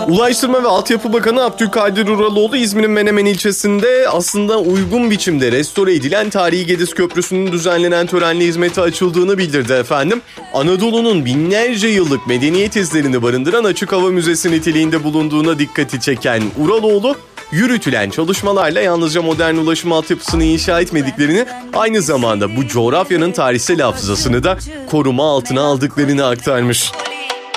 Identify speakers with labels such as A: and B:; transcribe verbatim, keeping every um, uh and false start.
A: Ulaştırma ve Altyapı Bakanı Abdülkadir Uraloğlu, İzmir'in Menemen ilçesinde aslında uygun biçimde restore edilen Tarihi Gediz Köprüsü'nün düzenlenen törenle hizmete açıldığını bildirdi efendim. Anadolu'nun binlerce yıllık medeniyet izlerini barındıran açık hava müzesi niteliğinde bulunduğuna dikkati çeken Uraloğlu, yürütülen çalışmalarla yalnızca modern ulaşım altyapısını inşa etmediklerini, aynı zamanda bu coğrafyanın tarihsel hafızasını da koruma altına aldıklarını aktarmış.